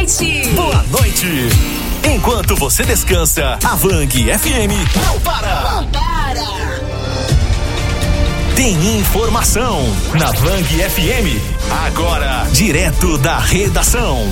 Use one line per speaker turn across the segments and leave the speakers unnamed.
noite.
Boa noite. Enquanto você descansa, a Vang FM não para.
Não para.
Tem informação na Vang FM. Agora, direto da redação.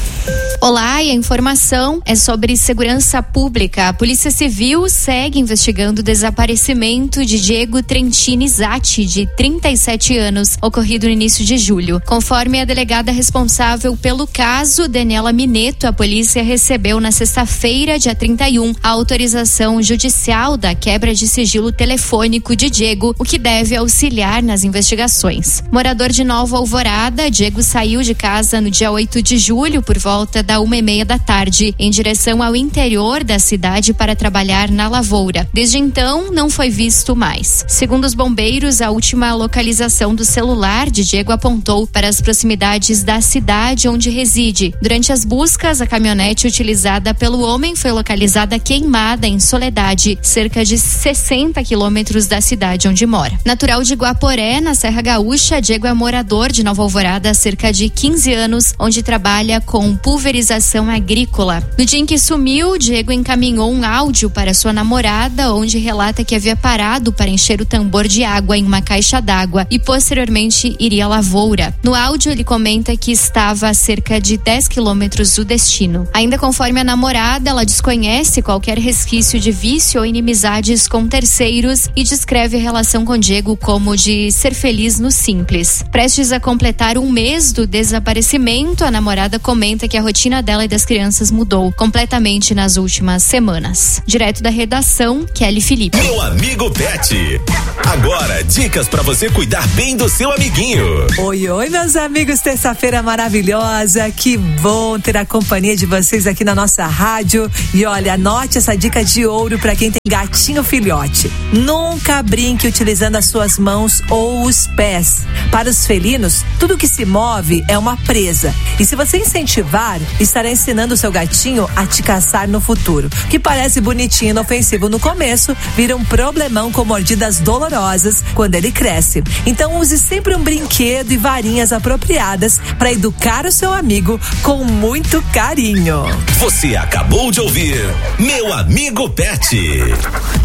Olá, e a informação é sobre segurança pública. A Polícia Civil segue investigando o desaparecimento de Diego Trentini Zatti, de 37 anos, ocorrido no início de julho. Conforme a delegada responsável pelo caso, Daniela Mineto, a polícia recebeu na sexta-feira, dia 31, a autorização judicial da quebra de sigilo telefônico de Diego, o que deve auxiliar nas investigações. Morador de Nova Alvorada, Diego saiu de casa no dia 8 de julho, por volta da 1:30 da tarde, em direção ao interior da cidade para trabalhar na lavoura. Desde então, não foi visto mais. Segundo os bombeiros, a última localização do celular de Diego apontou para as proximidades da cidade onde reside. Durante as buscas, a caminhonete utilizada pelo homem foi localizada queimada em Soledade, cerca de 60 quilômetros da cidade onde mora. Natural de Guaporé, na Serra Gaúcha, Diego é morador de Nova Alvorada há cerca de 15 anos, onde trabalha com pulverização agrícola. No dia em que sumiu, Diego encaminhou um áudio para sua namorada, onde relata que havia parado para encher o tambor de água em uma caixa d'água e posteriormente iria à lavoura. No áudio, ele comenta que estava a cerca de 10 quilômetros do destino. Ainda conforme a namorada, ela desconhece qualquer resquício de vício ou inimizades com terceiros e descreve a relação com Diego como de ser feliz no simples. Prestes a completar um mês do desaparecimento, a namorada comenta que a rotina dela e das crianças mudou completamente nas últimas semanas. Direto da redação, Kelly Felipe.
Meu amigo Pet. Agora, dicas para você cuidar bem do seu amiguinho.
Oi, meus amigos, terça-feira maravilhosa. Que bom ter a companhia de vocês aqui na nossa rádio. E olha, anote essa dica de ouro para quem tem gatinho filhote. Nunca brinque utilizando as suas mãos ou os pés. Para os felinos, tudo que se move é uma presa. E se você incentivar, estará ensinando o seu gatinho a te caçar no futuro. O que parece bonitinho e inofensivo no começo, vira um problemão com mordidas dolorosas quando ele cresce. Então use sempre um brinquedo e varinhas apropriadas para educar o seu amigo com muito carinho.
Você acabou de ouvir Meu Amigo Pet.